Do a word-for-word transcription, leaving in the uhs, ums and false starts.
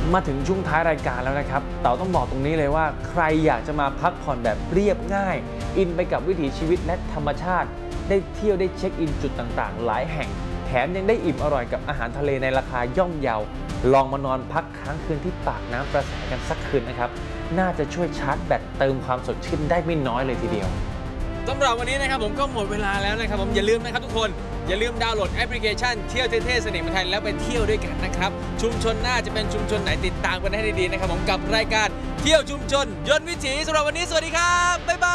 มาถึงช่วงท้ายรายการแล้วนะครับเต๋าต้องบอกตรงนี้เลยว่าใครอยากจะมาพักผ่อนแบบเรียบง่ายอินไปกับวิถีชีวิตและธรรมชาติได้เที่ยวได้เช็คอินจุดต่างๆหลายแห่งแถมยังได้อิ่มอร่อยกับอาหารทะเลในราคาย่อมเยาลองมานอนพักค้างคืนที่ปากน้ำประแสกันสักคืนนะครับน่าจะช่วยชาร์จแบตเติมความสดชื่นได้ไม่น้อยเลยทีเดียวสำหรับวันนี้นะครับผมก็หมดเวลาแล้วนะครับผมอย่าลืมนะครับทุกคนอย่าลืมดาวน์โหลดแอปพลิเคชันเที่ยวเท่ๆเสน่ห์เมืองไทยแล้วไปเที่ยวด้วยกันนะครับชุมชนน่าจะเป็นชุมชนไหนติดตามกันให้ดีๆนะครับผมกับรายการเที่ยวชุมชนยนต์วิถีสำหรับวันนี้สวัสดีครับบ๊ายบาย